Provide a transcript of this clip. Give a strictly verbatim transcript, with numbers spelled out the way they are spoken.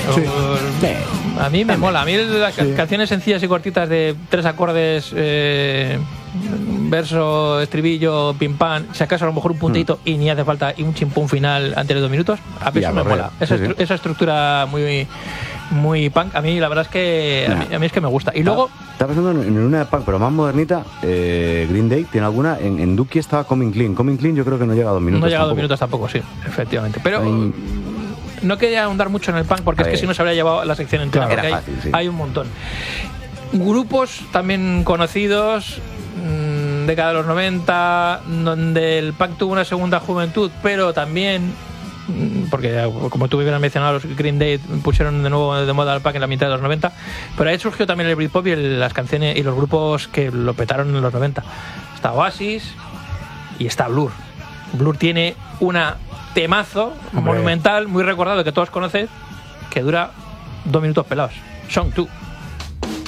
Sí. A mí me mola. A mí las Sí. canciones sencillas y cortitas de tres acordes, eh, verso, estribillo, pim pam, si acaso a lo mejor un puntito mm. y ni hace falta y un chimpún final antes de dos minutos, a mí eso me mola. Esa, sí, estru- sí. esa estructura muy muy punk, a mí la verdad es que a mí, a mí es que me gusta. Y luego está pensando en una de punk, pero más modernita. eh, Green Day tiene alguna. En, en Dookie estaba Coming Clean. Coming Clean yo creo que no llega a dos minutos. No llega a dos tampoco. minutos tampoco, sí, efectivamente. Pero Hay... no quería ahondar mucho en el punk porque es que si no se habría llevado la sección entera. Claro, porque era hay, fácil, sí. hay un montón. Grupos también conocidos, mmm, década de los noventa, donde el punk tuvo una segunda juventud, pero también, porque como tú bien has mencionado, los Green Day pusieron de nuevo de moda el punk en la mitad de los noventa, pero ahí surgió también el Britpop y el, las canciones y los grupos que lo petaron en los noventa. Está Oasis y está Blur. Blur tiene una temazo Hombre. monumental, muy recordado, que todos conocéis, que dura dos minutos pelados. Song dos.